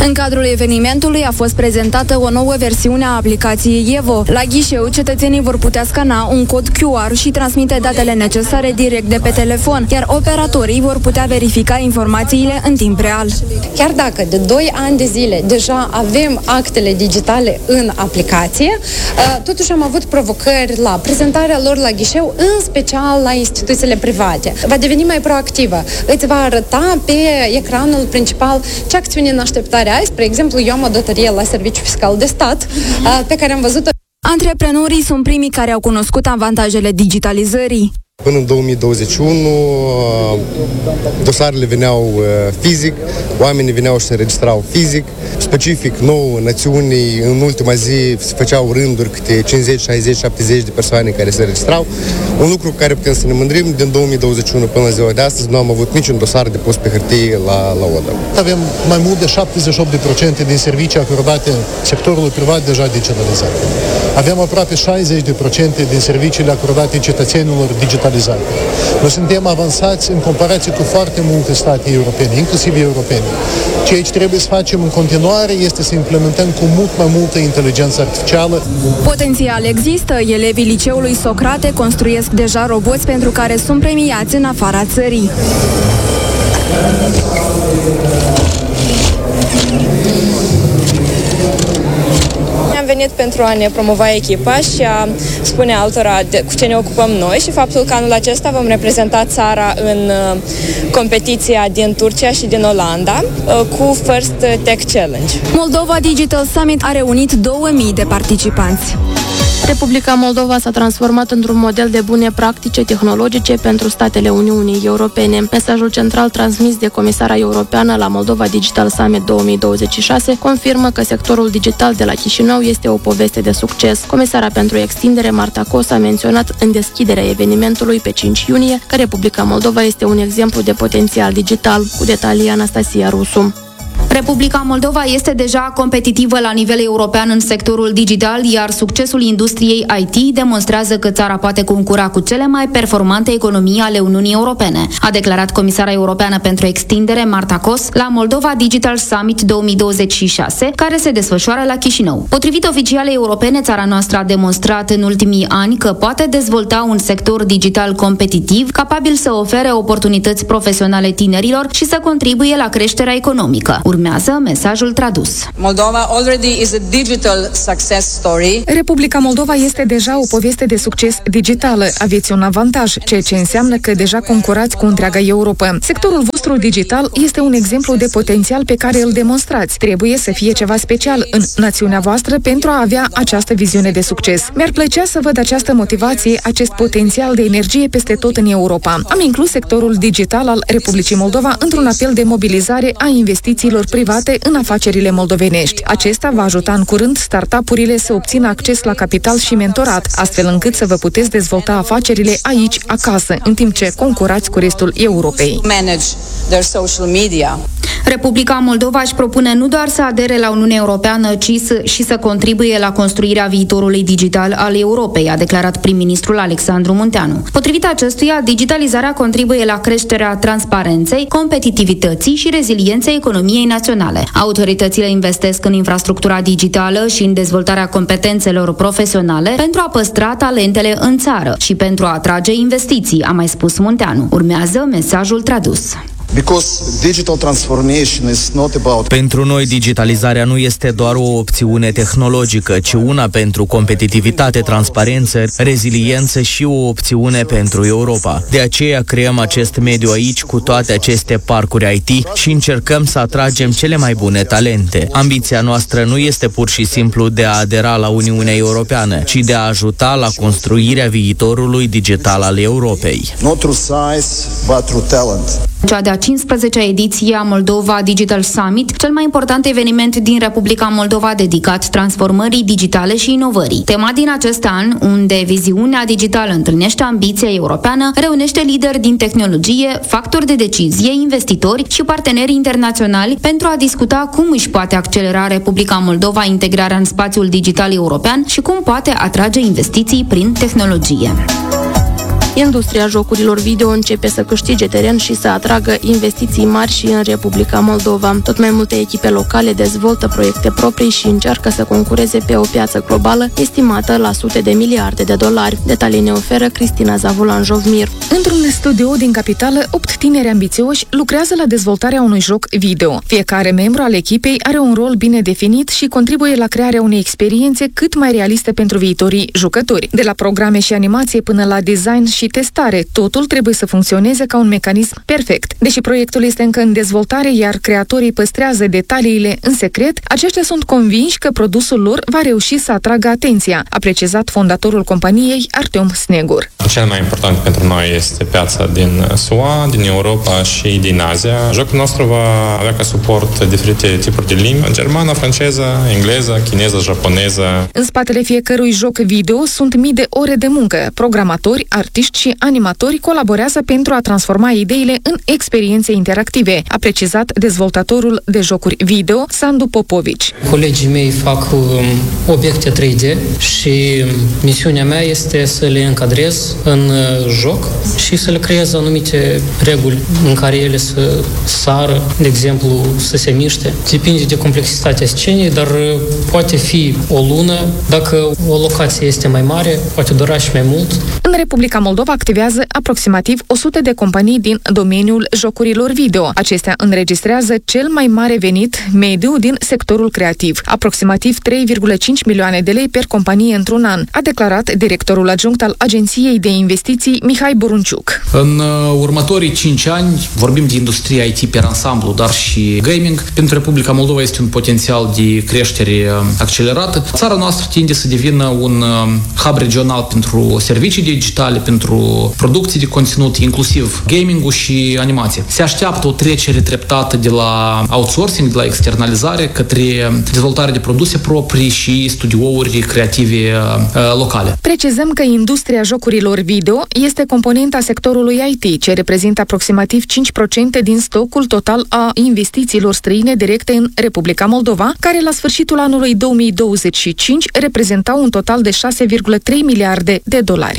În cadrul evenimentului a fost prezentată o nouă versiune a aplicației Evo. La ghișeu, cetățenii vor putea scana un cod QR și transmite datele necesare direct de pe telefon, iar operatorii vor putea verifica informațiile în timp real. Chiar dacă de 2 ani de zile deja avem actele digitale în aplicație, totuși am avut provocări la prezentarea lor la ghișeu, în special la instituțiile private. Va deveni mai proactivă. Îți va arăta pe ecranul principal ce acțiuni în așteptare ai. Spre exemplu, eu am o datorie la Serviciul Fiscal de Stat pe care am văzut-o. Antreprenorii sunt primii care au cunoscut avantajele digitalizării. Până în 2021, dosarele veneau fizic, oamenii veneau și se înregistrau fizic. Specific nou, națiunii, în ultima zi se făceau rânduri câte 50, 60, 70 de persoane care se înregistrau. Un lucru cu care putem să ne mândrim, din 2021 până la ziua de astăzi, nu am avut niciun dosar depus pe hârtie la ODA. Avem mai mult de 78% din servicii acordate sectorului privat deja digitalizate. Avem aproape 60% din serviciile acordate cetățenilor digitalizate. Noi suntem avansați în comparație cu foarte multe state europene, inclusiv europene. Ceea ce trebuie să facem în continuare este să implementăm cu mult mai multă inteligență artificială. Potențial există. Elevii liceului Socrate construiesc deja roboți pentru care sunt premiați în afara țării. Am venit pentru a ne promova echipa și a spune altora cu ce ne ocupăm noi și faptul că anul acesta vom reprezenta țara în competiția din Turcia și din Olanda cu First Tech Challenge. Moldova Digital Summit a reunit 2000 de participanți. Republica Moldova s-a transformat într-un model de bune practice tehnologice pentru statele Uniunii Europene. Mesajul central transmis de Comisara Europeană la Moldova Digital Summit 2026 confirmă că sectorul digital de la Chișinău este o poveste de succes. Comisara pentru extindere, Marta Cos, a menționat în deschiderea evenimentului pe 5 iunie că Republica Moldova este un exemplu de potențial digital, cu detalii Anastasia Rusu. Republica Moldova este deja competitivă la nivel european în sectorul digital, iar succesul industriei IT demonstrează că țara poate concura cu cele mai performante economii ale Uniunii Europene, a declarat Comisara Europeană pentru Extindere, Marta Cos, la Moldova Digital Summit 2026, care se desfășoară la Chișinău. Potrivit oficialei europene, țara noastră a demonstrat în ultimii ani că poate dezvolta un sector digital competitiv, capabil să ofere oportunități profesionale tinerilor și să contribuie la creșterea economică. Urmează mesajul tradus. Moldova already is a digital success story. Republica Moldova este deja o poveste de succes digitală. Aveți un avantaj, ceea ce înseamnă că deja concurați cu întreaga Europa. Sectorul vostru digital este un exemplu de potențial pe care îl demonstrați. Trebuie să fie ceva special în națiunea voastră pentru a avea această viziune de succes. Mi-ar plăcea să văd această motivație, acest potențial de energie peste tot în Europa. Am inclus sectorul digital al Republicii Moldova într-un apel de mobilizare a investițiilor private în afacerile moldovenești. Acesta va ajuta în curând startup-urile să obțină acces la capital și mentorat, astfel încât să vă puteți dezvolta afacerile aici, acasă, în timp ce concurați cu restul Europei. Manage their social media. Republica Moldova își propune nu doar să adere la Uniunea Europeană, ci și să contribuie la construirea viitorului digital al Europei, a declarat prim-ministrul Alexandru Munteanu. Potrivit acestuia, digitalizarea contribuie la creșterea transparenței, competitivității și rezilienței economiei naționale. Autoritățile investesc în infrastructura digitală și în dezvoltarea competențelor profesionale pentru a păstra talentele în țară și pentru a atrage investiții, a mai spus Munteanu. Urmează mesajul tradus. Pentru noi, digitalizarea nu este doar o opțiune tehnologică, ci una pentru competitivitate, transparență, reziliență și o opțiune pentru Europa. De aceea creăm acest mediu aici cu toate aceste parcuri IT și încercăm să atragem cele mai bune talente. Ambiția noastră nu este pur și simplu de a adera la Uniunea Europeană, ci de a ajuta la construirea viitorului digital al Europei. Not through size, but through talent. Cea de-a 15-a ediție a Moldova Digital Summit, cel mai important eveniment din Republica Moldova dedicat transformării digitale și inovării. Tema din acest an, unde viziunea digitală întâlnește ambiția europeană, reunește lideri din tehnologie, factori de decizie, investitori și parteneri internaționali pentru a discuta cum își poate accelera Republica Moldova integrarea în spațiul digital european și cum poate atrage investiții prin tehnologie. Industria jocurilor video începe să câștige teren și să atragă investiții mari și în Republica Moldova. Tot mai multe echipe locale dezvoltă proiecte proprii și încearcă să concureze pe o piață globală estimată la sute de miliarde de dolari. Detalii ne oferă Cristina Zavulan-Jovmir. Într-un studio din capitală, 8 tineri ambițioși lucrează la dezvoltarea unui joc video. Fiecare membru al echipei are un rol bine definit și contribuie la crearea unei experiențe cât mai realiste pentru viitorii jucători. De la programe și animație până la design și testare, totul trebuie să funcționeze ca un mecanism perfect. Deși proiectul este încă în dezvoltare, iar creatorii păstrează detaliile în secret, aceștia sunt convinși că produsul lor va reuși să atragă atenția, a precizat fondatorul companiei, Artem Snegur. Cel mai important pentru noi este piața din SUA, din Europa și din Asia. Jocul nostru va avea ca suport diferite tipuri de limbi: germană, franceză, engleză, chineză, japoneză. În spatele fiecărui joc video sunt mii de ore de muncă. Programatori, artiști și animatori colaborează pentru a transforma ideile în experiențe interactive, a precizat dezvoltatorul de jocuri video, Sandu Popovici. Colegii mei fac obiecte 3D și misiunea mea este să le încadrez în joc și să le creez anumite reguli în care ele să sară, de exemplu, să se miște. Depinde de complexitatea scenei, dar poate fi o lună. Dacă o locație este mai mare, poate dura și mai mult. În Republica Moldova activează aproximativ 100 de companii din domeniul jocurilor video. Acestea înregistrează cel mai mare venit mediu din sectorul creativ, aproximativ 3,5 milioane de lei per companie într-un an, a declarat directorul adjunct al Agenției de Investiții, Mihai Borunciuc. În următorii 5 ani vorbim de industria IT pe ansamblu, dar și gaming. Pentru Republica Moldova este un potențial de creștere accelerată. Țara noastră tinde să devină un hub regional pentru servicii digitale, pentru producții de conținut, inclusiv gaming-ul și animație. Se așteaptă o trecere treptată de la outsourcing, de la externalizare, către dezvoltarea de produse proprii și studiouri creative locale. Precizăm că industria jocurilor video este componenta sectorului IT, ce reprezintă aproximativ 5% din stocul total a investițiilor străine directe în Republica Moldova, care la sfârșitul anului 2025 reprezentau un total de 6,3 miliarde de dolari.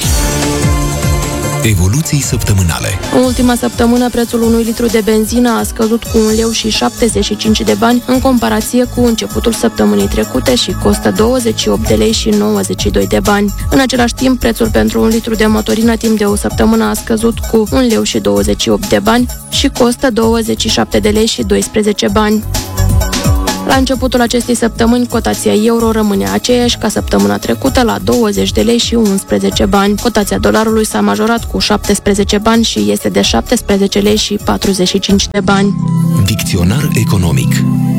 Evoluții săptămânale. În ultima săptămână, prețul unui litru de benzină a scăzut cu 1 leu și 75 de bani în comparație cu începutul săptămânii trecute și costă 28 de lei și 92 de bani. În același timp, prețul pentru un litru de motorină timp de o săptămână a scăzut cu 1 leu și 28 de bani și costă 27 de lei și 12 bani. La începutul acestei săptămâni, cotația euro rămâne aceeași ca săptămâna trecută la 20 de lei și 11 bani. Cotația dolarului s-a majorat cu 17 bani și este de 17 lei și 45 de bani. Dicționar economic.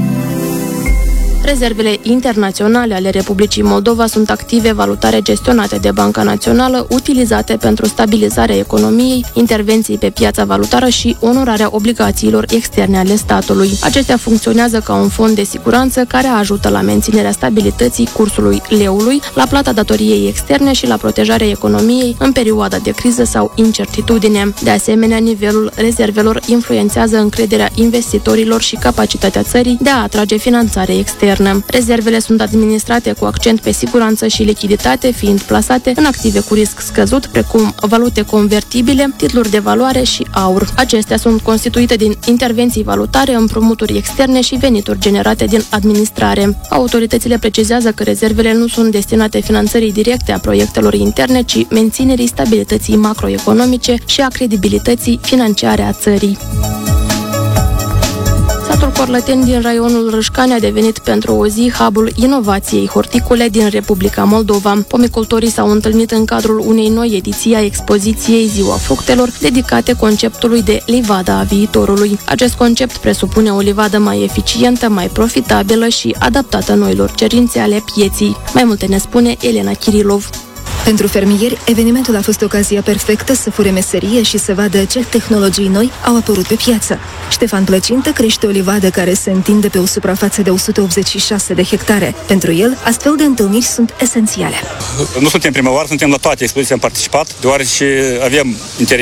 Rezervele internaționale ale Republicii Moldova sunt active valutare gestionate de Banca Națională, utilizate pentru stabilizarea economiei, intervenții pe piața valutară și onorarea obligațiilor externe ale statului. Acestea funcționează ca un fond de siguranță care ajută la menținerea stabilității cursului leului, la plata datoriei externe și la protejarea economiei în perioada de criză sau incertitudine. De asemenea, nivelul rezervelor influențează încrederea investitorilor și capacitatea țării de a atrage finanțare externă. Rezervele sunt administrate cu accent pe siguranță și lichiditate, fiind plasate în active cu risc scăzut, precum valute convertibile, titluri de valoare și aur. Acestea sunt constituite din intervenții valutare, împrumuturi externe și venituri generate din administrare. Autoritățile precizează că rezervele nu sunt destinate finanțării directe a proiectelor interne, ci menținerii stabilității macroeconomice și a credibilității financiare a țării. Satul Corlăteni din raionul Râșcani a devenit pentru o zi hub-ul inovației horticole din Republica Moldova. Pomicultorii s-au întâlnit în cadrul unei noi ediții a expoziției Ziua Fructelor, dedicate conceptului de livada a viitorului. Acest concept presupune o livadă mai eficientă, mai profitabilă și adaptată noilor cerințe ale pieții. Mai multe ne spune Elena Chirilov. Pentru fermieri, evenimentul a fost ocazia perfectă să fure meserie și să vadă ce tehnologii noi au apărut pe piață. Ștefan Plăcintă crește o livadă care se întinde pe o suprafață de 186 de hectare. Pentru el, astfel de întâlniri sunt esențiale. Nu suntem prima oară, suntem la toate expoziții, am participat, deoarece avem interes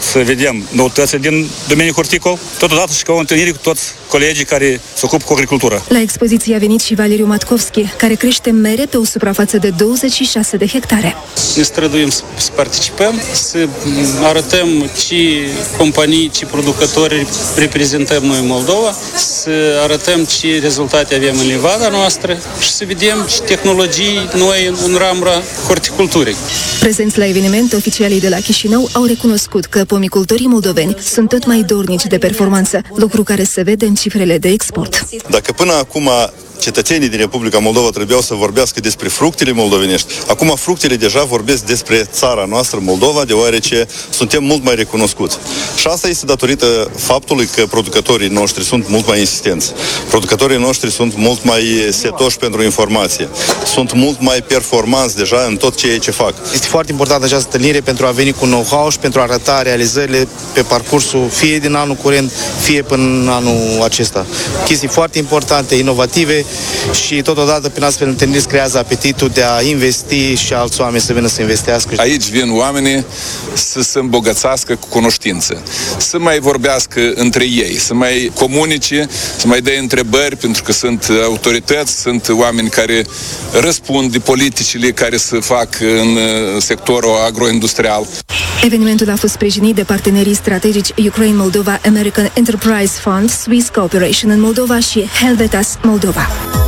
să vedem noutăți din domeniul horticol, totodată și ca o întâlnire cu toți colegii care se ocupă cu agricultura. La expoziție a venit și Valeriu Matkovski, care crește mere pe o suprafață de 26 de hectare. Ne străduim să participăm, să arătăm ce companii, ce producători reprezentăm noi în Moldova, să arătăm ce rezultate avem în livada noastră și să vedem ce tehnologii noi în ramura horticulturii. Prezenți la eveniment, oficialii de la Chișinău au recunoscut că pomicultorii moldoveni sunt tot mai dornici de performanță, lucru care se vede în cifrele de export. Dacă până acum cetățenii din Republica Moldova trebuiau să vorbească despre fructele moldovenești, acum fructele deja vorbesc despre țara noastră, Moldova, deoarece suntem mult mai recunoscuți. Și asta este datorită faptului că producătorii noștri sunt mult mai insistenți. Producătorii noștri sunt mult mai setoși pentru informație. Sunt mult mai performanți deja în tot ceea ce fac. Este foarte importantă această întâlnire pentru a veni cu know-how și pentru a arăta realizările pe parcursul fie din anul curent, fie până în anul acesta. Chestii foarte importante, inovative, și totodată prin astfel întâlniri creează apetitul de a investi și alți oameni să vină să investească. Aici vin oamenii să se îmbogățească cu cunoștință, să mai vorbească între ei, să mai comunice, să mai dea întrebări, pentru că sunt autorități, sunt oameni care răspund de politicile care se fac în sectorul agroindustrial. Evenimentul a fost sprijinit de partenerii strategici Ukraine Moldova, American Enterprise Fund, Swiss Cooperation în Moldova și Helvetas Moldova.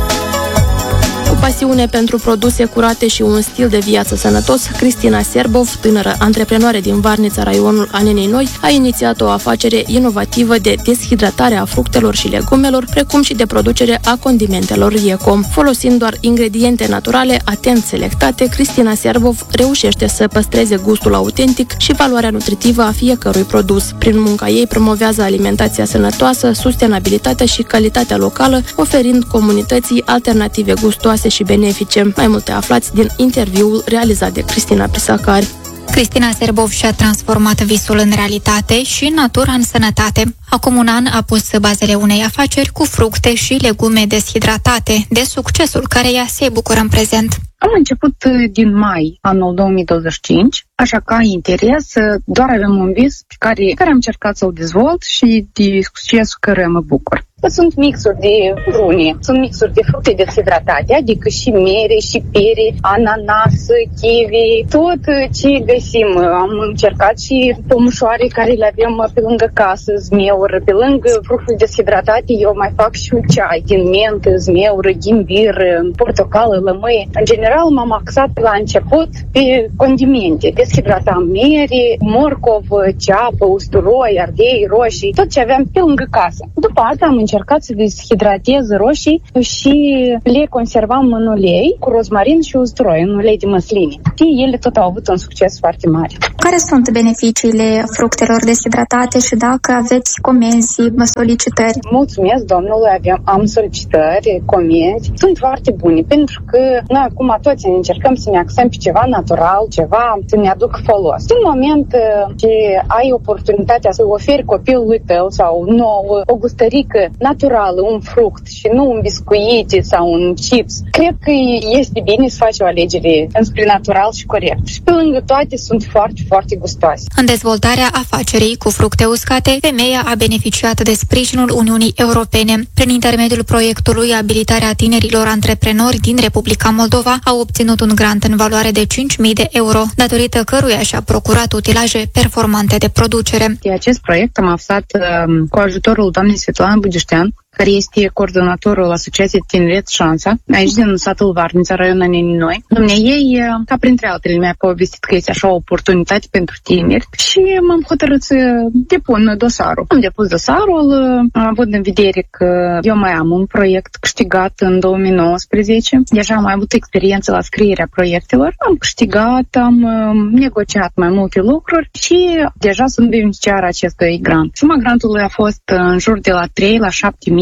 Cu pasiune pentru produse curate și un stil de viață sănătos, Cristina Serbov, tânără antreprenoare din Varnița, raionul Anenei Noi, a inițiat o afacere inovativă de deshidratare a fructelor și legumelor, precum și de producere a condimentelor eco. Folosind doar ingrediente naturale, atent selectate, Cristina Serbov reușește să păstreze gustul autentic și valoarea nutritivă a fiecărui produs. Prin munca ei promovează alimentația sănătoasă, sustenabilitatea și calitatea locală, oferind comunității alternative gustoase și benefice. Mai multe aflați din interviul realizat de Cristina Prisacari. Cristina Serbov și-a transformat visul în realitate și natura în sănătate. Acum un an a pus bazele unei afaceri cu fructe și legume deshidratate, de succesul căreia se bucură în prezent. Am început din mai anul 2025, așa ca interes, doar avem un vis pe care am încercat să-l dezvolt și de succesul care mă bucur. Sunt mixuri de prune, sunt mixuri de fructe deshidratate, adică și mere, și pere, ananas, kiwi, tot ce găsim. Am încercat și pomușoare care le avem pe lângă casă, zmeură, pe lângă fructele deshidratate eu mai fac și un ceai din mentă, zmeură, ghimbir, portocală, lămâie. În general m-am axat la început pe condimente. Deshidratam mere, morcov, ceapă, usturoi, ardei, roșii, tot ce aveam pe lângă casă. După asta am încercat să deshidratez roșii și le conservam în ulei cu rozmarin și usturoi, în ulei de măsline. Și ele tot au avut un succes foarte mare. Care sunt beneficiile fructelor deshidratate și dacă aveți comenzi, solicitări? Mulțumesc, domnule, am solicitări, comenzi. Sunt foarte bune, pentru că noi acum toți încercăm să ne axăm pe ceva natural, ceva să ne aducă folos. În moment ce ai oportunitatea să oferi copilului tău sau nouă o gustărică naturală, un fruct și nu un biscuit sau un chips, cred că este bine să faci o alegere înspre natural și corect. Și pe lângă toate sunt foarte, foarte gustoase. În dezvoltarea afacerii cu fructe uscate, femeia a beneficiat de sprijinul Uniunii Europene. Prin intermediul proiectului Abilitarea tinerilor antreprenori din Republica Moldova, a obținut un grant în valoare de 5.000 de euro, datorită căruia și-a procurat utilaje performante de producere. De acest proiect am aflat cu ajutorul doamnei Svetlana Budiștean, care este coordonatorul Asociației Tineret Șansa, aici din satul Varnița, raionul Anenii Noi. Ei, ca printre altele, mi-a povestit că este așa o oportunitate pentru tineri și m-am hotărât să depun dosarul. Am depus dosarul, având în vedere că eu mai am un proiect câștigat în 2019. Deja am avut experiență la scrierea proiectelor. Am câștigat, am negociat mai multe lucruri și deja sunt beneficiar acestui grant. Suma grantului a fost în jur de la 3 la 7.000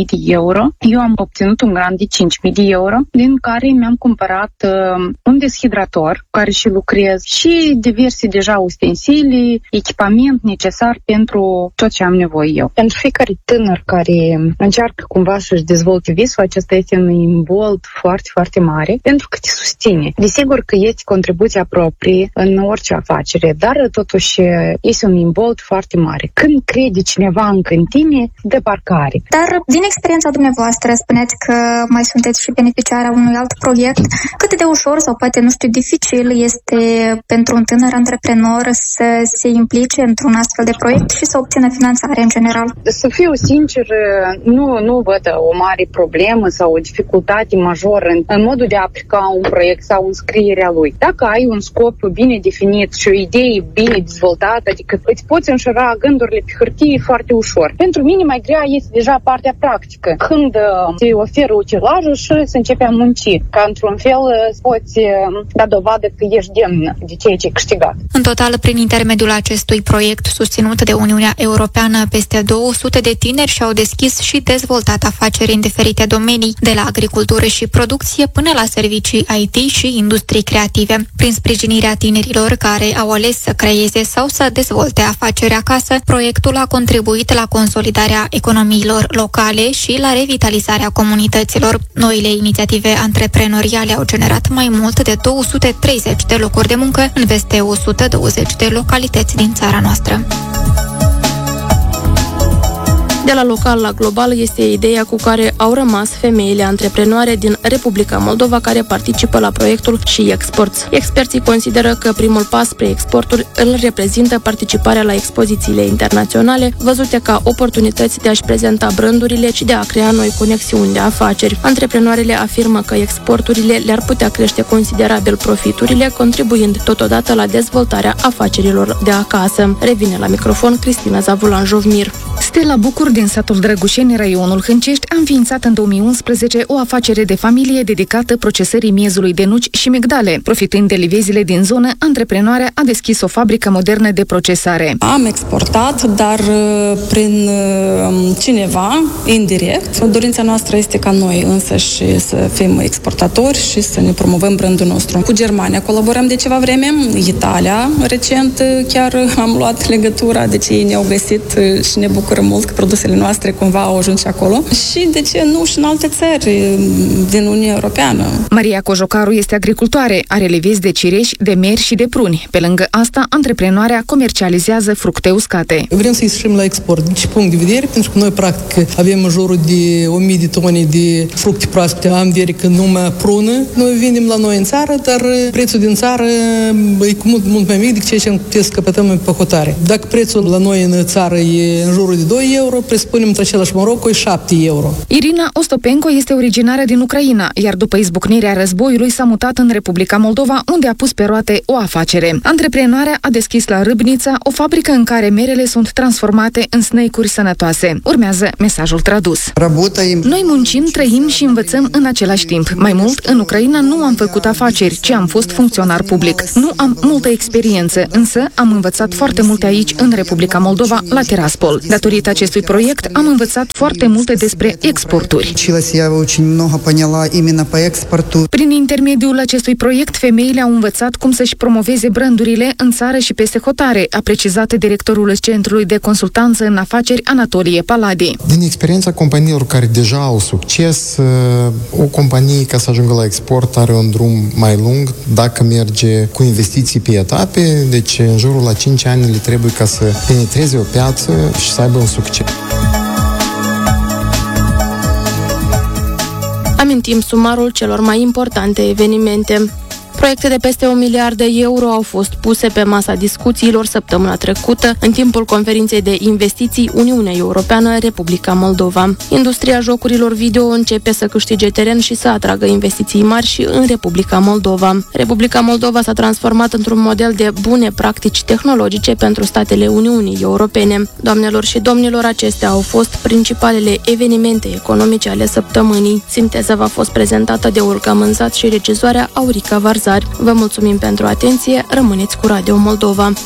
de euro. Eu am obținut un grant de 5.000 de euro, din care mi-am cumpărat un deshidrator, care și lucrez, și diverse deja ustensile, echipament necesar pentru tot ce am nevoie eu. Pentru fiecare tânăr care încearcă cumva să-și dezvolte visul, acesta este un imbold foarte, foarte mare, pentru că te susține. Desigur că este contribuția proprie în orice afacere, dar totuși este un imbold foarte mare. Când crede cineva încă în tine, de parcare. Dar din experiența dumneavoastră, spuneți că mai sunteți și beneficiarea unui alt proiect. Cât de ușor sau poate, nu știu, dificil este pentru un tânăr antreprenor să se implice într-un astfel de proiect și să obțină finanțare în general? Să fiu sincer, nu văd o mare problemă sau o dificultate majoră în modul de a aplica un proiect sau în scrierea lui. Dacă ai un scop bine definit și o idee bine dezvoltată, adică îți poți înșura gândurile pe hârtie foarte ușor. Pentru mine mai grea este deja partea practică, când se oferă utilajul și se începe a munci, ca într-un fel poți da dovadă că ești demn de ceea ce ai câștigat. În total, prin intermediul acestui proiect susținut de Uniunea Europeană, peste 200 de tineri și-au deschis și dezvoltat afaceri în diferite domenii, de la agricultură și producție până la servicii IT și industrii creative. Prin sprijinirea tinerilor care au ales să creeze sau să dezvolte afaceri acasă, proiectul a contribuit la consolidarea economiilor locale și la revitalizarea comunităților. Noile inițiative antreprenoriale au generat mai mult de 230 de locuri de muncă în peste 120 de localități din țara noastră. De la local la global este ideea cu care au rămas femeile antreprenoare din Republica Moldova care participă la proiectul și Exports. Experții consideră că primul pas spre exporturi îl reprezintă participarea la expozițiile internaționale, văzute ca oportunități de a-și prezenta brandurile și de a crea noi conexiuni de afaceri. Antreprenoarele afirmă că exporturile le-ar putea crește considerabil profiturile, contribuind totodată la dezvoltarea afacerilor de acasă. Revine la microfon Cristina Zavulan-Jovmir. Stella Bucur din satul Drăgușeni, raionul Hâncești, a înființat în 2011 o afacere de familie dedicată procesării miezului de nuci și migdale. Profitând de livezile din zonă, antreprenoarea a deschis o fabrică modernă de procesare. Am exportat, dar prin cineva, indirect. Dorința noastră este ca noi însăși să fim exportatori și să ne promovăm brandul nostru. Cu Germania colaborăm de ceva vreme, Italia recent chiar am luat legătura, deci ei ne-au găsit și ne bucură mult că produsele noastre cumva au ajuns și acolo. Și de ce nu și în alte țări din Uniunea Europeană. Maria Cojocaru este agricultoare, are livezi de cireși, de meri și de pruni. Pe lângă asta, antreprenoarea comercializează fructe uscate. Vrem să ieșim la export. Din ce punct de vedere? Pentru că noi, practic, avem în jurul de 1000 de tone de fructe proaspete. Am vedere că numai prună. Noi vindem la noi în țară, dar prețul din țară e mult mai mic decât ceea ce am putea să căpătăm pe hotare. Dacă prețul la noi în țară e în jurul de 2 euro, presupunem între același Maroc, e 7 euro. Irina Ostopenko este originară din Ucraina, iar după izbucnirea războiului s-a mutat în Republica Moldova, unde a pus pe roate o afacere. Antreprenoarea a deschis la Râbnița o fabrică în care merele sunt transformate în snake-uri sănătoase. Urmează mesajul tradus. Noi muncim, trăim și învățăm în același timp. Mai mult, în Ucraina nu am făcut afaceri, ci am fost funcționar public. Nu am multă experiență, însă am învățat foarte multe aici, în Republica Moldova, la Tiraspol. Datorită acestui proiect am învățat foarte multe despre exporturi. Prin intermediul acestui proiect, femeile au învățat cum să-și promoveze brandurile în țară și peste hotare, a precizat directorul Centrului de Consultanță în Afaceri, Anatolie Paladi. Din experiența companiilor care deja au succes, o companie, ca să ajungă la export, are un drum mai lung dacă merge cu investiții pe etape, deci în jurul la 5 ani le trebuie ca să penetreze o piață și să aibă un succes. Amintim sumarul celor mai importante evenimente. Proiecte de peste 1 miliard de euro au fost puse pe masa discuțiilor săptămâna trecută în timpul conferinței de investiții Uniunea Europeană-Republica Moldova. Industria jocurilor video începe să câștige teren și să atragă investiții mari și în Republica Moldova. Republica Moldova s-a transformat într-un model de bune practici tehnologice pentru statele Uniunii Europene. Doamnelor și domnilor, acestea au fost principalele evenimente economice ale săptămânii. Sinteza v-a fost prezentată de Olga Mânzat și regizoarea Aurica Varzar. Vă mulțumim pentru atenție, rămâneți cu Radio Moldova.